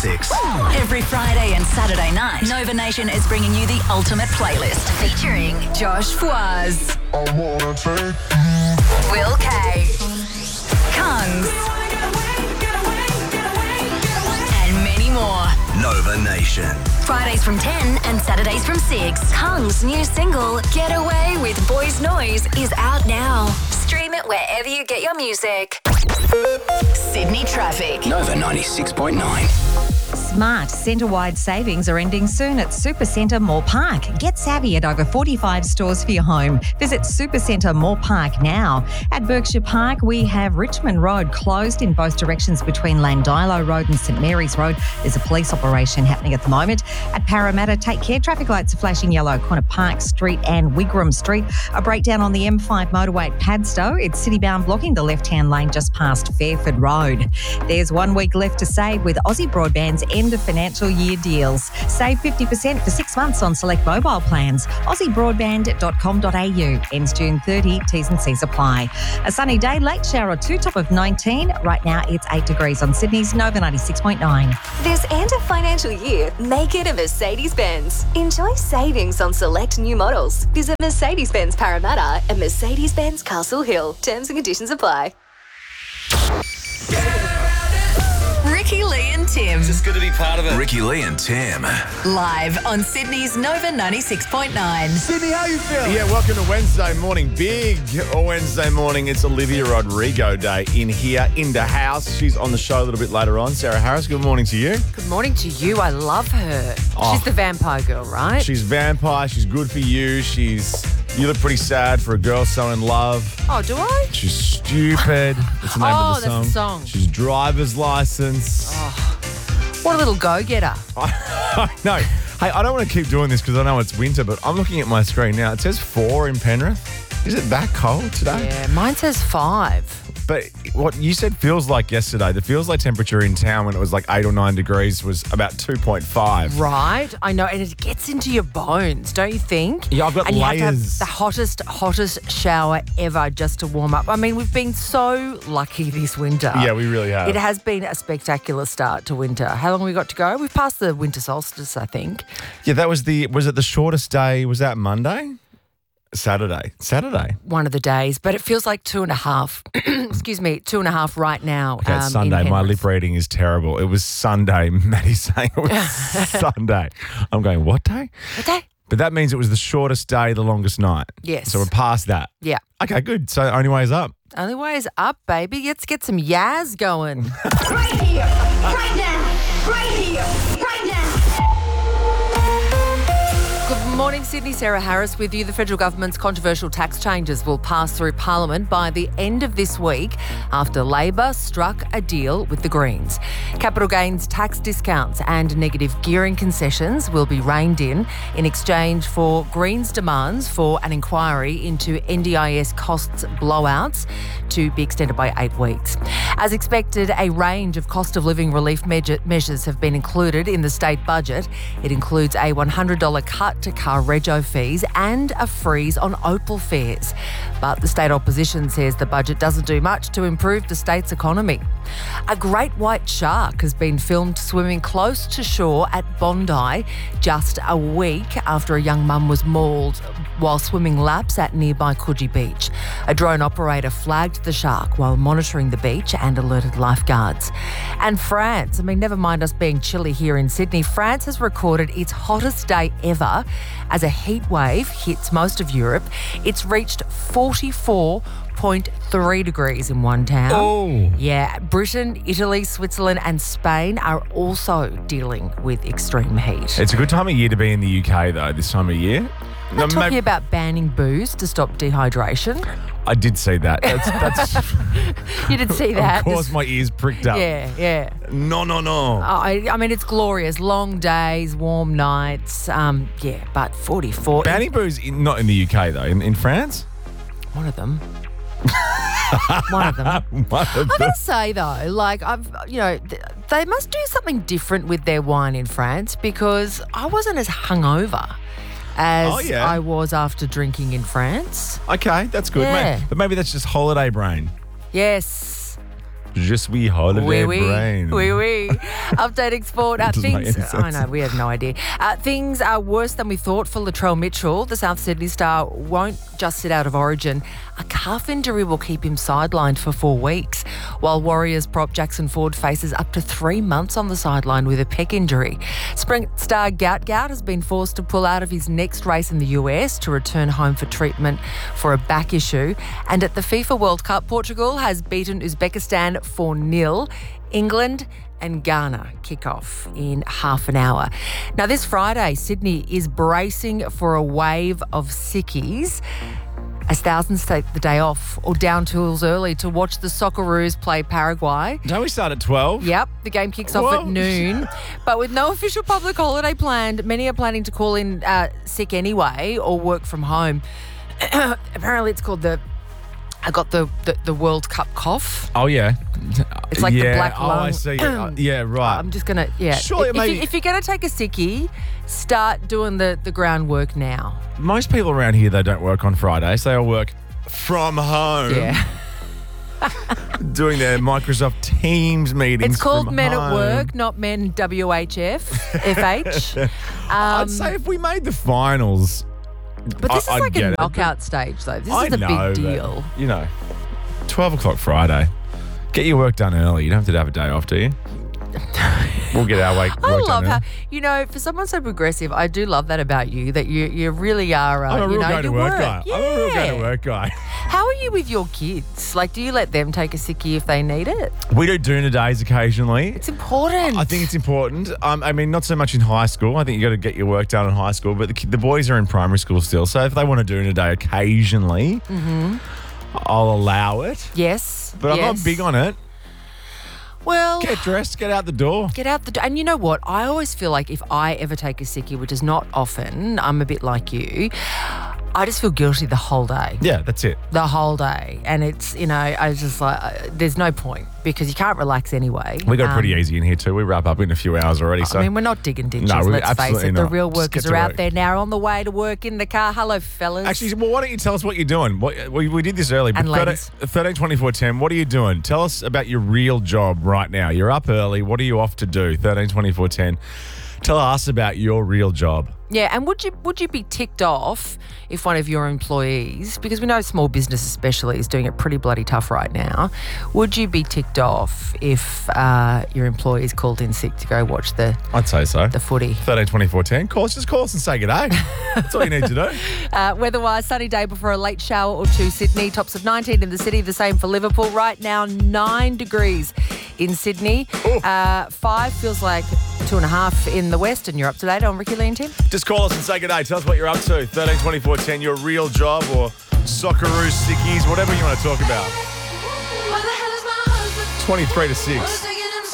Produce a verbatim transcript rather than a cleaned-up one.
Six. Every Friday and Saturday night, Nova Nation is bringing you the ultimate playlist featuring Josh Fwaz, Will K, Kungs, and many more. Nova Nation. Fridays from ten and Saturdays from six. Kungs' new single, Get Away with Boys Noise, is out now. Stream it wherever you get your music. Sydney traffic. Nova ninety-six point nine. Smart centre-wide savings are ending soon at Supercentre Moore Park. Get savvy at over forty-five stores for your home. Visit Supercentre Moore Park now. At Berkshire Park, we have Richmond Road closed in both directions between Landilo Road and St Mary's Road. There's a police operation happening at the moment. At Parramatta, take care. Traffic lights are flashing yellow. Corner Park Street and Wigram Street. A breakdown on the M five motorway at Padstow. It's city-bound blocking the left-hand lane just past Fairford Road. There's one week left to save with Aussie Broadband's end of financial year deals. Save fifty percent for six months on select mobile plans. aussie broadband dot com dot a u. Ends June thirtieth. T's and C's apply. A sunny day, late shower or two, top of nineteen. Right now it's eight degrees on Sydney's Nova ninety-six point nine. This end of financial year, make it a Mercedes-Benz. Enjoy savings on select new models. Visit Mercedes-Benz Parramatta and Mercedes-Benz Castle Hill. Terms and conditions apply. Ricky Lee and Tim. Just good to be part of it. Ricky Lee and Tim. Live on Sydney's Nova ninety-six point nine. Sydney, how you feeling? Yeah, welcome to Wednesday morning. Big Wednesday morning. It's Olivia Rodrigo Day in here, in the house. She's on the show a little bit later on. Sarah Harris, good morning to you. Good morning to you. I love her. Oh. She's the vampire girl, right? She's vampire. She's good for you. She's... You look pretty sad for a girl so in love. Oh, do I? She's stupid. That's the name Oh, of the that's song. the song. She's driver's license. What a little go-getter. I know. Hey, I don't want to keep doing this because I know it's winter, but I'm looking at my screen now. It says four in Penrith. Is it that cold today? Yeah, mine says five. But what you said feels like yesterday. The feels like temperature in town when it was like eight or nine degrees was about two point five. Right? I know, and it gets into your bones, don't you think? Yeah, I've got and you layers. have to have the hottest, hottest shower ever just to warm up. I mean, we've been so lucky this winter. Yeah, we really have. It has been a spectacular start to winter. How long have we got to go? We've passed the winter solstice, I think. Yeah, that was the, was it the shortest day? Was that Monday? Saturday. Saturday. One of the days, but it feels like two and a half. Excuse me, two and a half right now. Okay, it's um, Sunday. in My Penrith. lip reading is terrible. It was Sunday. Maddie's saying it was Sunday. I'm going, what day? What day? But that means it was the shortest day, the longest night. Yes. So we're past that. Yeah. Okay, good. So only way is up. Only way is up, baby. Let's get some yaz going. Right here, right now, right here, right now. Good morning, Sydney. Sarah Harris with you. The federal government's controversial tax changes will pass through Parliament by the end of this week after Labor struck a deal with the Greens. Capital gains tax discounts and negative gearing concessions will be reined in in exchange for Greens' demands for an inquiry into N D I S costs blowouts to be extended by eight weeks. As expected, a range of cost of living relief measure- measures have been included in the state budget. It includes a one hundred dollars cut to car rego fees and a freeze on Opal fares. But the state opposition says the budget doesn't do much to improve the state's economy. A great white shark has been filmed swimming close to shore at Bondi just a week after a young mum was mauled while swimming laps at nearby Coogee Beach. A drone operator flagged the shark while monitoring the beach and alerted lifeguards. And France, I mean, never mind us being chilly here in Sydney, France has recorded its hottest day ever as a heat wave hits most of Europe. It's reached forty-four point three degrees in one town. Oh. Yeah, Britain, Italy, Switzerland and Spain are also dealing with extreme heat. It's a good time of year to be in the U K, though, this time of year. I'm No, talking maybe- about banning booze to stop dehydration. I did see that. That's, that's You did see that. Of course, my ears pricked up. Yeah, yeah. No, no, no. Oh, I, I mean, it's glorious. Long days, warm nights. Um, yeah, but forty-four. Banning booze, in, not in the U K, though. In, in France? One of them. One of them. One of I've got them. to say though, like I've, you know, th- they must do something different with their wine in France because I wasn't as hungover as Oh, yeah. I was after drinking in France. Okay, that's good. Yeah. Mate. But maybe that's just holiday brain. Yes. Je suis holiday Wee wee, brain. wee wee. Updating sport. Uh, Doesn't make things. any I sense. know we have no idea. Uh, things are worse than we thought for Latrell Mitchell. The South Sydney star won't just sit out of Origin. A calf injury will keep him sidelined for four weeks, while Warriors prop Jackson Ford faces up to three months on the sideline with a pec injury. Sprint star Gout Gout has been forced to pull out of his next race in the U S to return home for treatment for a back issue. And at the FIFA World Cup, Portugal has beaten Uzbekistan four nil. England and Ghana kick off in half an hour. Now, this Friday, Sydney is bracing for a wave of sickies as thousands take the day off or down tools early to watch the Socceroos play Paraguay. Don't we start at twelve? Yep, the game kicks off Whoa. at noon. But with no official public holiday planned, many are planning to call in uh, sick anyway or work from home. Apparently, it's called the I got the, the, the World Cup cough. Oh, yeah. It's like the yeah. black Oh, lung. I see. Uh, yeah, right. I'm just going to, yeah. Surely if, maybe- you, if you're going to take a sickie, start doing the, the groundwork now. Most people around here, they don't work on Fridays. They all work from home. Yeah. Doing their Microsoft Teams meetings. It's called from Men home. at Work, not Men W H F, F H. Um, I'd say if we made the finals. but this I- is I'd like get a it. knockout stage, though. This I is a know, big but, deal. You know, twelve o'clock Friday. Get your work done early. You don't have to have a day off, do you? We'll get our work, I work love done how, early. you know, for someone so progressive, I do love that about you, that you you really are, uh, I'm a you real know, go to you work work. guy. Yeah. I'm a real go to work guy. How are you with your kids? Like, do you let them take a sickie if they need it? We do doona days occasionally. It's important. I think it's important. Um, I mean, not so much in high school. I think you got to get your work done in high school, but the, ki- the boys are in primary school still. So if they want to do a day occasionally, I'll allow it. Yes. But I'm yes. not big on it. Well, Get dressed, get out the door. get out the door. And you know what? I always feel like if I ever take a sickie, which is not often, I'm a bit like you, I just feel guilty the whole day. Yeah, that's it. The whole day. And it's, you know, I was just like, uh, there's no point because you can't relax anyway. We got it pretty Um, easy in here too. We wrap up in a few hours already. So I mean, we're not digging ditches, No, we- let's face absolutely it. The not. real Just workers get to are out work. there now on the way to work in the car. Hello, fellas. Actually, well, why don't you tell us what you're doing? What, we, we did this early. And but ladies. thirteen twenty-four ten, what are you doing? Tell us about your real job right now. You're up early. What are you off to do? thirteen twenty-four ten. Tell us about your real job. Yeah, and would you would you be ticked off if one of your employees, because we know small business especially is doing it pretty bloody tough right now, would you be ticked off if uh, your employee is called in sick to go watch the, I'd say so. the footy? thirteen twenty-four ten. Call us, just call us and say good day. That's all you need to do. Uh, weather-wise, sunny day before a late shower or two. Sydney, tops of nineteen in the city, the same for Liverpool. Right now, nine degrees in Sydney. Uh, five feels like two and a half in the west, and you're up to date on Ricky Lee and Tim. Just call us and say good day. Tell us what you're up to. thirteen twenty-four ten, your real job or Socceroos, sickies, whatever you want to talk about. Where the hell is my husband? twenty-three to six. Who's